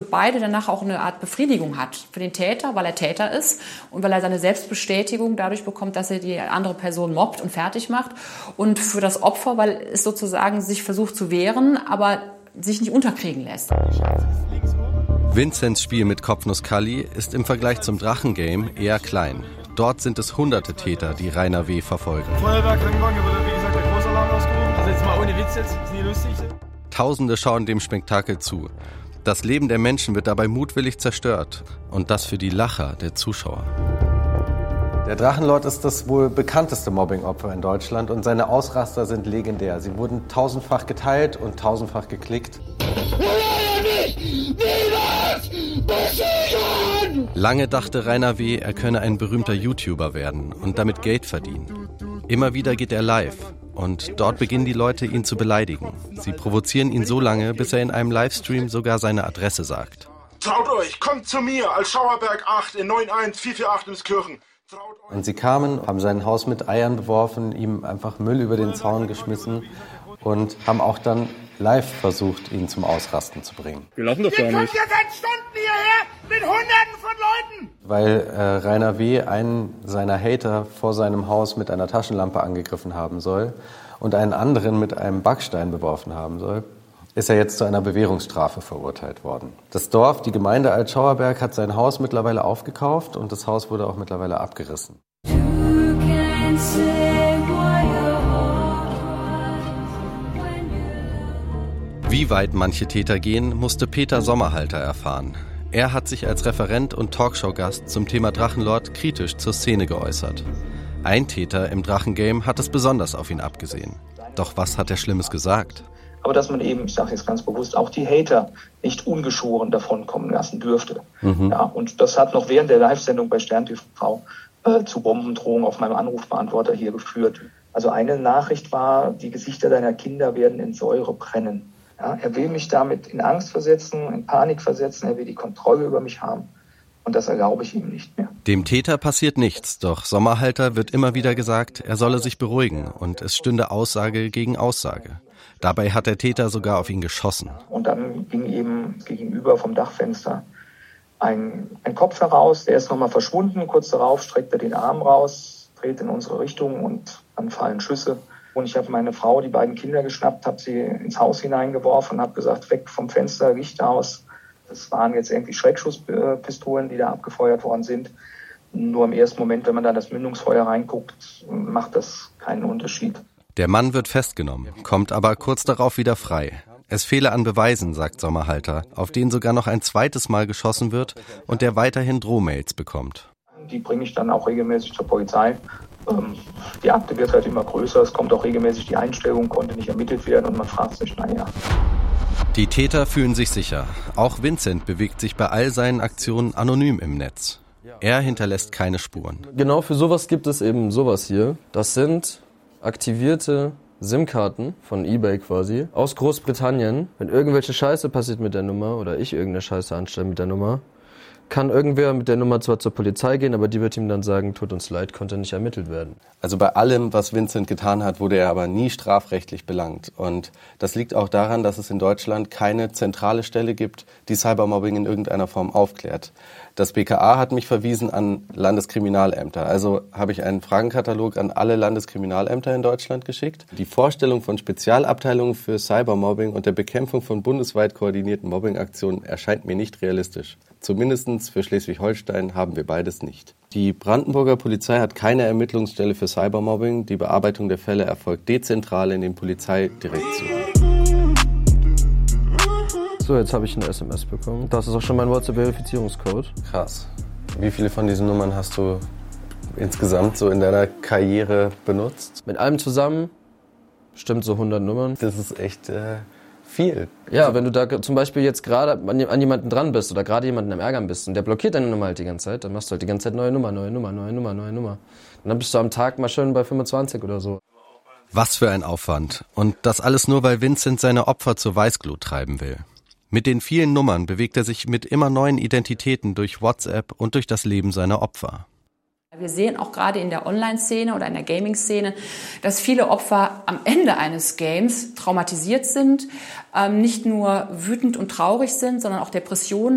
beide danach auch eine Art Befriedigung hat. Für den Täter, weil er Täter ist und weil er seine Selbstbestätigung dadurch bekommt, dass er die andere Person mobbt und fertig macht. Und für das Opfer, weil es sozusagen sich versucht zu wehren, aber sich nicht unterkriegen lässt. Vincents Spiel mit Kopfnuss Kali ist im Vergleich zum Drachengame eher klein. Dort sind es hunderte Täter, die Rainer W. verfolgen. Feuerwehr, Krankenwagen, wurde wie gesagt der Großalarm ausgerufen. Also jetzt mal ohne Witz jetzt, ist nie lustig. Tausende schauen dem Spektakel zu. Das Leben der Menschen wird dabei mutwillig zerstört. Und das für die Lacher der Zuschauer. Der Drachenlord ist das wohl bekannteste Mobbing-Opfer in Deutschland und seine Ausraster sind legendär. Sie wurden tausendfach geteilt und tausendfach geklickt. Lange dachte Rainer W., er könne ein berühmter YouTuber werden und damit Geld verdienen. Immer wieder geht er live und dort beginnen die Leute, ihn zu beleidigen. Sie provozieren ihn so lange, bis er in einem Livestream sogar seine Adresse sagt. Traut euch, kommt zu mir als Schauerberg 8 in 91448 in Skirchen. Und sie kamen, haben sein Haus mit Eiern beworfen, ihm einfach Müll über den Zaun geschmissen und haben auch dann live versucht, ihn zum Ausrasten zu bringen. Wir laufen doch gar nicht. Ihr kommt ja seit Stunden hierher mit Hunderten von Leuten. Weil Rainer W. einen seiner Hater vor seinem Haus mit einer Taschenlampe angegriffen haben soll und einen anderen mit einem Backstein beworfen haben soll, ist er jetzt zu einer Bewährungsstrafe verurteilt worden. Das Dorf, die Gemeinde Altschauerberg, hat sein Haus mittlerweile aufgekauft und das Haus wurde auch mittlerweile abgerissen. Wie weit manche Täter gehen, musste Peter Sommerhalter erfahren. Er hat sich als Referent und Talkshow-Gast zum Thema Drachenlord kritisch zur Szene geäußert. Ein Täter im Drachengame hat es besonders auf ihn abgesehen. Doch was hat er Schlimmes gesagt? Aber dass man eben, ich sage jetzt ganz bewusst, auch die Hater nicht ungeschoren davonkommen lassen dürfte. Ja, und das hat noch während der Live-Sendung bei Stern TV zu Bombendrohungen auf meinem Anrufbeantworter hier geführt. Also eine Nachricht war, die Gesichter deiner Kinder werden in Säure brennen. Ja, er will mich damit in Angst versetzen, in Panik versetzen, er will die Kontrolle über mich haben. Und das erlaube ich ihm nicht mehr. Dem Täter passiert nichts, doch Sommerhalter wird immer wieder gesagt, er solle sich beruhigen und es stünde Aussage gegen Aussage. Dabei hat der Täter sogar auf ihn geschossen. Und dann ging eben gegenüber vom Dachfenster ein Kopf heraus, der ist nochmal verschwunden. Kurz darauf streckt er den Arm raus, dreht in unsere Richtung und dann fallen Schüsse. Und ich habe meine Frau, die beiden Kinder geschnappt, habe sie ins Haus hineingeworfen und habe gesagt, weg vom Fenster, Licht aus. Das waren jetzt irgendwie Schreckschusspistolen, die da abgefeuert worden sind. Nur im ersten Moment, wenn man da das Mündungsfeuer reinguckt, macht das keinen Unterschied. Der Mann wird festgenommen, kommt aber kurz darauf wieder frei. Es fehle an Beweisen, sagt Sommerhalter, auf den sogar noch ein zweites Mal geschossen wird und der weiterhin Drohmails bekommt. Die bringe ich dann auch regelmäßig zur Polizei. Die Akte wird halt immer größer, es kommt auch regelmäßig die Einstellung, konnte nicht ermittelt werden und man fragt sich, naja. Die Täter fühlen sich sicher. Auch Vincent bewegt sich bei all seinen Aktionen anonym im Netz. Er hinterlässt keine Spuren. Genau für sowas gibt es eben sowas hier. Das sind aktivierte SIM-Karten von eBay quasi aus Großbritannien. Wenn irgendwelche Scheiße passiert mit der Nummer oder ich irgendeine Scheiße anstelle mit der Nummer, kann irgendwer mit der Nummer zwar zur Polizei gehen, aber die wird ihm dann sagen, tut uns leid, konnte nicht ermittelt werden. Also bei allem, was Vincent getan hat, wurde er aber nie strafrechtlich belangt. Und das liegt auch daran, dass es in Deutschland keine zentrale Stelle gibt, die Cybermobbing in irgendeiner Form aufklärt. Das BKA hat mich verwiesen an Landeskriminalämter. Also habe ich einen Fragenkatalog an alle Landeskriminalämter in Deutschland geschickt. Die Vorstellung von Spezialabteilungen für Cybermobbing und der Bekämpfung von bundesweit koordinierten Mobbingaktionen erscheint mir nicht realistisch. Zumindest für Schleswig-Holstein haben wir beides nicht. Die Brandenburger Polizei hat keine Ermittlungsstelle für Cybermobbing. Die Bearbeitung der Fälle erfolgt dezentral in den Polizeidirektionen. So, jetzt habe ich eine SMS bekommen. Das ist auch schon mein WhatsApp-Verifizierungscode. Krass. Wie viele von diesen Nummern hast du insgesamt so in deiner Karriere benutzt? Mit allem zusammen bestimmt so 100 Nummern. Das ist echt viel. Ja, wenn du da zum Beispiel jetzt gerade an jemanden dran bist oder gerade jemanden am Ärgern bist und der blockiert deine Nummer halt die ganze Zeit, dann machst du halt die ganze Zeit neue Nummer. Und dann bist du am Tag mal schön bei 25 oder so. Was für ein Aufwand. Und das alles nur, weil Vincent seine Opfer zur Weißglut treiben will. Mit den vielen Nummern bewegt er sich mit immer neuen Identitäten durch WhatsApp und durch das Leben seiner Opfer. Wir sehen auch gerade in der Online-Szene oder in der Gaming-Szene, dass viele Opfer am Ende eines Games traumatisiert sind, nicht nur wütend und traurig sind, sondern auch Depressionen